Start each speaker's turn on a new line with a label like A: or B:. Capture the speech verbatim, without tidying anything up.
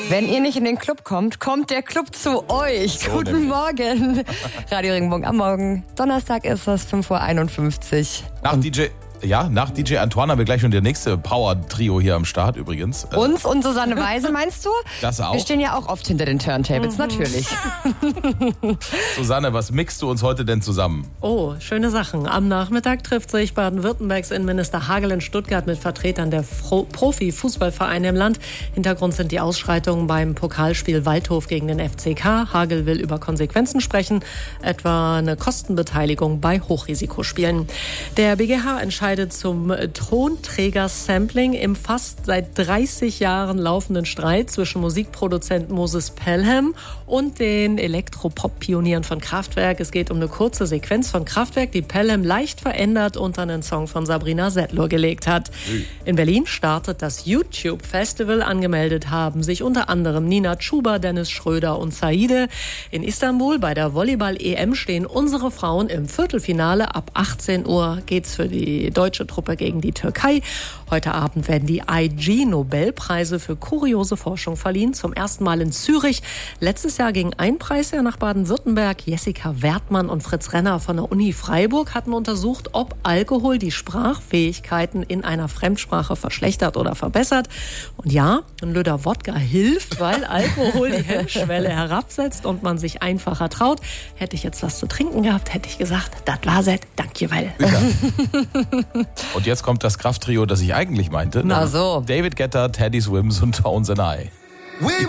A: Wenn ihr nicht in den Club kommt, kommt der Club zu euch.
B: So
A: Guten
B: nämlich.
A: Morgen. Radio Regenbogen am Morgen. Donnerstag ist es, fünf Uhr einundfünfzig.
B: Nach D J, ja, nach D J Antoine haben wir gleich schon der nächste Power-Trio hier am Start übrigens. Äh,
A: Uns und Susanne Weise, meinst du?
B: Das auch.
A: Wir stehen ja auch oft hinter den Turntables, natürlich.
B: Susanne, was mixt du uns heute denn zusammen?
C: Oh, schöne Sachen. Am Nachmittag trifft sich Baden-Württembergs Innenminister Hagel in Stuttgart mit Vertretern der Fro- Profi-Fußballvereine im Land. Hintergrund sind die Ausschreitungen beim Pokalspiel Waldhof gegen den F C K. Hagel will über Konsequenzen sprechen, etwa eine Kostenbeteiligung bei Hochrisikospielen. Der B G H entscheidet zum Tonträger-Sampling im fast seit dreißig Jahren laufenden Streit zwischen Musikproduzent Moses Pelham und den Elektropop-Pionieren von Kraftwerk. Es geht um eine kurze Sequenz von Kraftwerk, die Pelham leicht verändert unter einen Song von Sabrina Settler gelegt hat. In Berlin startet das YouTube-Festival. Angemeldet haben sich unter anderem Nina Chuba, Dennis Schröder und Saide. In Istanbul bei der Volleyball-E M stehen unsere Frauen im Viertelfinale. Ab achtzehn Uhr geht's für die deutsche Truppe gegen die Türkei. Heute Abend werden die I G-Nobelpreise für kuriose Forschung verliehen. Zum ersten Mal in Zürich. Letztes Jahr ging ein Preis ja nach Baden-Württemberg. Jessica Wertmann und Fritz Renner von der Uni Freiburg hatten untersucht, ob Alkohol die Sprachfähigkeiten in einer Fremdsprache verschlechtert oder verbessert. Und ja, ein Löder Wodka hilft, weil Alkohol die Hemmschwelle herabsetzt und man sich einfacher traut. Hätte ich jetzt was zu trinken gehabt, hätte ich gesagt, das war's, danke, weil.
B: Ja. Und jetzt kommt das Krafttrio, das ich eigentlich meinte.
A: Na so.
B: David Guetta, Teddy Swims und Tones and I.